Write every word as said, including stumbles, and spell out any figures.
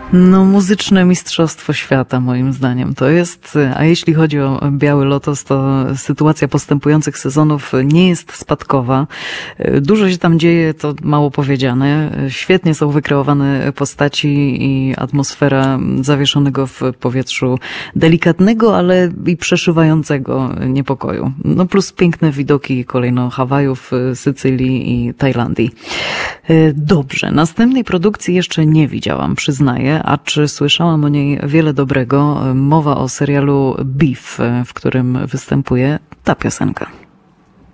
No, muzyczne mistrzostwo świata moim zdaniem to jest, a jeśli chodzi o Biały Lotos, to sytuacja postępujących sezonów nie jest spadkowa. Dużo się tam dzieje, to mało powiedziane. Świetnie są wykreowane postaci i atmosfera zawieszonego w powietrzu delikatnego, ale i przeszywającego niepokoju. No plus piękne widoki kolejno Hawajów, Sycylii i Tajlandii. Dobrze, następnej produkcji jeszcze nie widziałam, przyznaję. A czy słyszałam o niej wiele dobrego? Mowa o serialu Beef, w którym występuje ta piosenka.